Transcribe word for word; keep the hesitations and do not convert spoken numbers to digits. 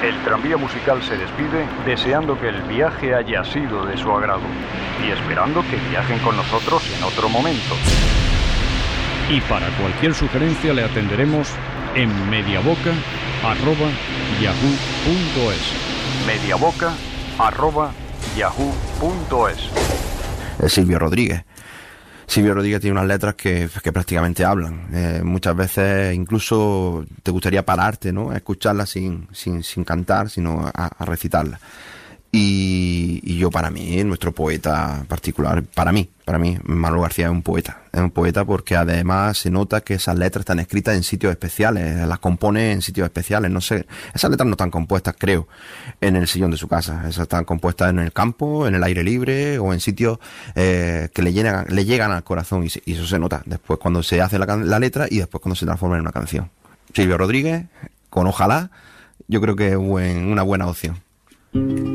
El tranvía musical se despide deseando que el viaje haya sido de su agrado y esperando que viajen con nosotros en otro momento. Y para cualquier sugerencia le atenderemos en mediaboca arroba yahoo punto es. mediaboca arroba yahoo punto es. Silvio Rodríguez. Silvio Rodríguez tiene unas letras que, que prácticamente hablan. Eh, muchas veces incluso te gustaría pararte, ¿no?, a escucharlas sin, sin, sin cantar, sino a, a recitarlas. Y, y yo, para mí, nuestro poeta particular, para mí, para mí, Manolo García es un poeta. Es un poeta porque además se nota que esas letras están escritas en sitios especiales, las compone en sitios especiales, no sé. Esas letras no están compuestas, creo, en el sillón de su casa. Esas están compuestas en el campo, en el aire libre o en sitios eh, que le llegan, le llegan al corazón y, se, y eso se nota después cuando se hace la, la letra y después cuando se transforma en una canción. Silvio Rodríguez, con Ojalá, yo creo que es buen, una buena opción.